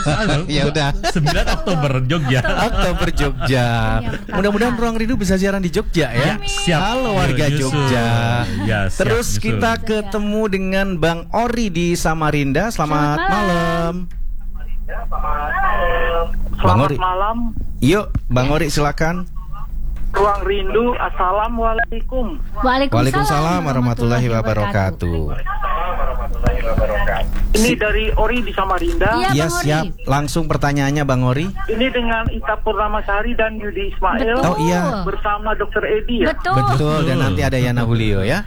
Ya udah. 9 Oktober Jogja. Oktober Jogja. Mudah-mudahan Ruang Rindu bisa siaran di Jogja ya. Siap. Halo warga Nyusul. Jogja. Ya, siap, Terus nyusul. kita ketemu dengan Bang Ori di Samarinda. Selamat malam. Bang Selamat Ori. malam, Yuk, Bang Ori silakan. Ruang Rindu. Assalamualaikum. Waalaikumsalam warahmatullahi wabarakatuh. Ini dari Ori di Samarinda. Iya, Ya Bang Ori. siap. Langsung pertanyaannya Bang Ori. Ini dengan Ita Purnamasari dan Yudi Ismail. Betul. Oh, iya. Bersama Dr. Edi ya. Betul. Betul, dan nanti ada Yana Julio ya.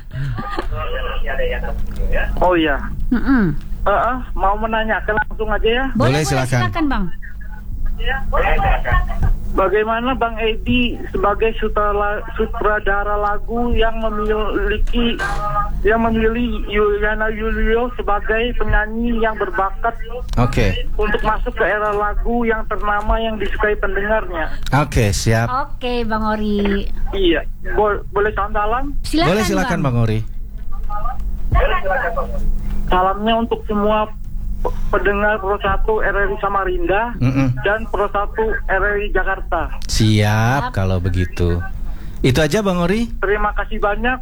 Oh iya. Mm-mm. Mau menanyakan langsung aja ya. Boleh, silakan. Silakan Bang. Bagaimana Bang Edi sebagai sutradara lagu yang memilih Yana Julio sebagai penyanyi yang berbakat Oke. untuk masuk ke era lagu yang ternama yang disukai pendengarnya. Oke, siap. Oke, Bang Ori. Iya. Boleh salam? Silakan. Boleh silakan Bang Ori. Salamnya untuk semua pendengar Pro 1 RRI Samarinda dan Pro 1 RRI Jakarta. Siap kalau begitu. Itu aja Bang Ori. Terima kasih banyak.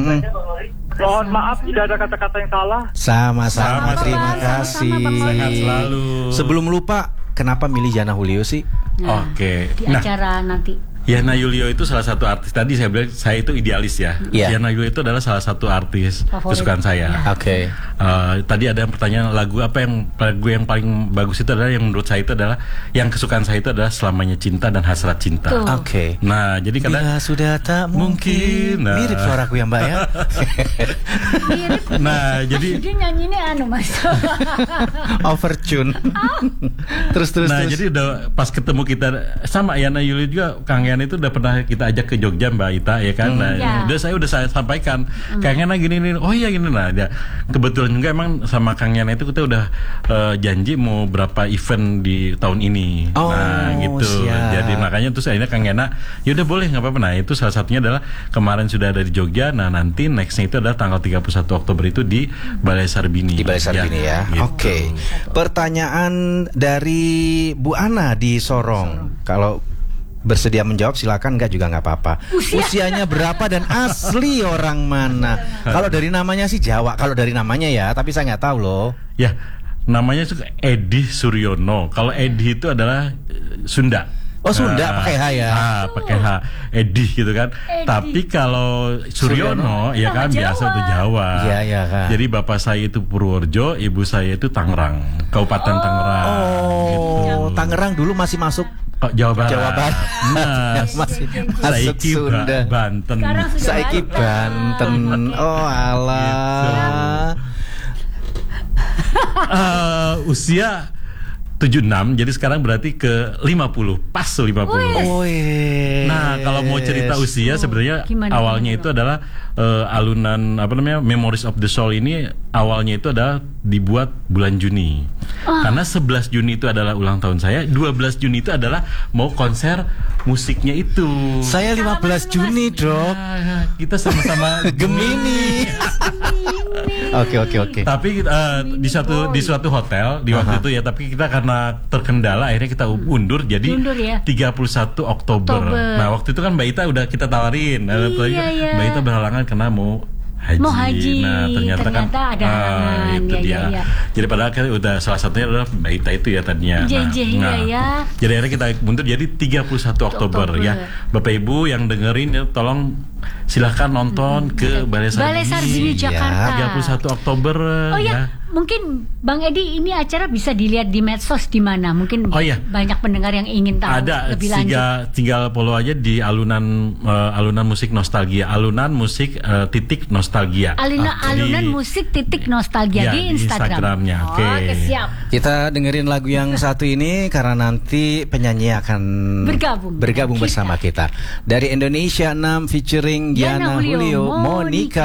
Mohon maaf tidak ada kata-kata yang salah. Sama-sama, terima kasih. Sehat selalu. Sebelum lupa, kenapa milih Yana Julio sih? Oke. Di Nah, acara nanti. Yana Julio itu salah satu artis. Tadi saya bilang saya itu idealis ya. Iya. Yana Julio itu adalah salah satu artis Favorit. kesukaan saya. Oke. Tadi ada pertanyaan lagu yang paling bagus itu adalah yang menurut saya itu adalah yang kesukaan saya itu adalah Selamanya Cinta dan Hasrat Cinta. Tuh. Oke. Nah, jadi kadang Bila sudah tak mungkin. Nah. Mirip suaraku ya Mbak ya. Mirip. nah, jadi Dia nyanyi ini Mas. Overtune. terus. Nah, jadi udah pas ketemu kita sama Yana Julio juga, Kang Yana itu udah pernah kita ajak ke Jogja Mbak Ita ya kan. Nah, Ya. saya sampaikan Kang Yana gini. Oh iya gini nah. Ya, kebetulan juga emang sama Kang Yana itu kita udah janji mau berapa event di tahun ini. Oh, nah, gitu. siap. Jadi makanya terus akhirnya Kang Yana, yaudah boleh nggak apa-apa. Nah, itu salah satunya adalah kemarin sudah ada di Jogja. Nah, nanti nextnya itu adalah tanggal 31 Oktober itu di Balai Sarbini. Di Balai Sarbini ya. gitu. Oke. Pertanyaan dari Bu Ana di Sorong. Kalau bersedia menjawab silakan, enggak juga nggak apa-apa. Usianya berapa dan asli orang mana? Kalau dari namanya sih Jawa. Kalau dari namanya ya, tapi saya nggak tahu loh. Ya, namanya itu Edi Suryono. Kalau Edi itu adalah Sunda. Oh, Sunda pakai H ya. Pakai H. Edi gitu kan. Edi. Tapi kalau Suryono ya kan Nama biasa Jawa. untuk Jawa. Iya, iya, Kak. Jadi bapak saya itu Purworejo, ibu saya itu Tangerang, Kabupaten Tangerang. Oh, Tangerang dulu masih masuk Jawa Barat. Jawa Barat. Nah, masih masuk Saiki Sunda. Banten. Sekarang sudah Saiki Banten. Banten. Oh alah. Usia 76, jadi sekarang berarti ke 50, pas 50. Oh, yes. Nah, kalau mau cerita usia sebenarnya Gimana? awalnya itu adalah alunan Memories of the Soul ini awalnya itu adalah dibuat bulan Juni. Karena 11 Juni itu adalah ulang tahun saya, 12 Juni itu adalah mau konser musiknya itu. Saya 15 Juni, Dok. Nah, kita sama-sama Gemini. Oke. Tapi di suatu hotel di waktu itu ya, tapi kita karena terkendala akhirnya kita undur jadi Undur ya? 31 Oktober. Nah, waktu itu kan Mbak Ita udah kita tawarin. Iya. Mbak Ita berhalangan karena mau haji. Mau haji. Nah, ternyata kan ada halangan. itu Ya, dia. ya. Jadi padahal kan udah salah satunya adalah Mbak Ita itu ya tadinya. Iya. Jadi akhirnya kita mundur jadi 31 Oktober ya. Bapak Ibu yang dengerin ya, tolong silahkan nonton ke Balai Sarbini Jakarta. 31 Oktober Oh ya, mungkin Bang Edi ini acara bisa dilihat di medsos di mana? Mungkin Oh, iya. banyak pendengar yang ingin tahu Ada lebih lanjut. tinggal follow aja di alunan musik nostalgia, alunan musik titik nostalgia. Alunan musik titik nostalgia Ya, di di Instagram. Instagramnya. Oke. Siap. Kita dengerin lagu yang satu ini karena nanti penyanyi akan Bergabung bersama kita. Dari Indonesia 6 featuring Yana Julio, Monica